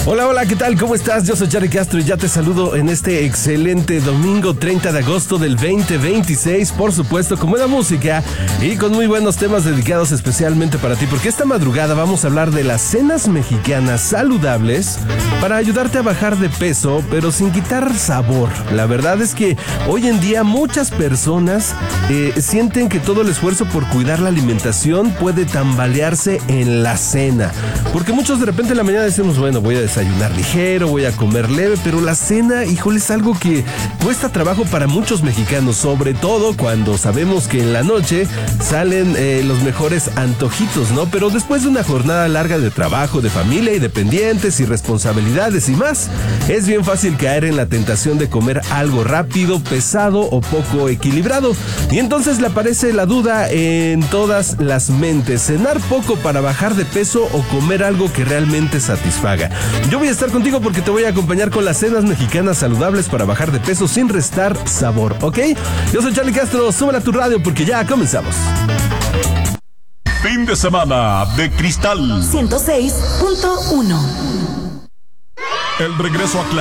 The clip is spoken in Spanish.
Hola, hola, ¿qué tal? ¿Cómo estás? Yo soy Charlie Castro y ya te saludo en este excelente domingo 30 de agosto del 2026, por supuesto, con buena música y con muy buenos temas dedicados especialmente para ti, porque esta madrugada vamos a hablar de las cenas mexicanas saludables para ayudarte a bajar de peso, pero sin quitar sabor. La verdad es que hoy en día muchas personas sienten que todo el esfuerzo por cuidar la alimentación puede tambalearse en la cena, porque muchos de repente en la mañana decimos, bueno, voy a desayunar ligero, voy a comer leve, pero la cena, híjole, es algo que cuesta trabajo para muchos mexicanos, sobre todo cuando sabemos que en la noche salen los mejores antojitos, ¿no? Pero después de una jornada larga de trabajo, de familia y de pendientes y responsabilidades y más, es bien fácil caer en la tentación de comer algo rápido, pesado o poco equilibrado. Y entonces le aparece la duda en todas las mentes: cenar poco para bajar de peso o comer algo que realmente satisfaga. Yo voy a estar contigo porque te voy a acompañar con las cenas mexicanas saludables para bajar de peso sin restar sabor, ¿ok? Yo soy Charlie Castro, súbela a tu radio porque ya comenzamos. Fin de semana de Cristal 106.1. El regreso a clase.